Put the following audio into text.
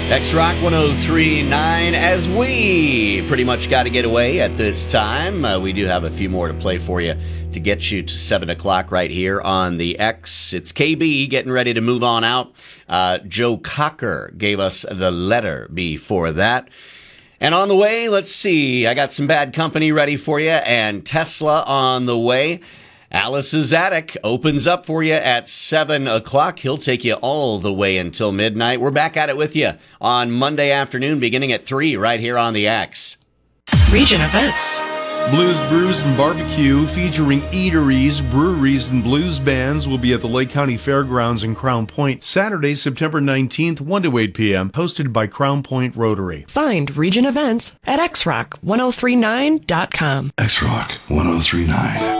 X-Rock 103.9. As we pretty much got to get away at this time, we do have a few more to play for you to get you to 7 o'clock right here on the X. It's KB getting ready to move on out. Joe Cocker gave us the letter before that. And on the way, let's see. I got some Bad Company ready for you and Tesla on the way. Alice's Attic opens up for you at 7 o'clock. He'll take you all the way until midnight. We're back at it with you on Monday afternoon beginning at 3 right here on the X. Region events. Blues Brews and Barbecue, featuring eateries, breweries, and blues bands, will be at the Lake County Fairgrounds in Crown Point, Saturday, September 19th, 1 to 8 p.m., hosted by Crown Point Rotary. Find region events at xrock1039.com. X-Rock 1039.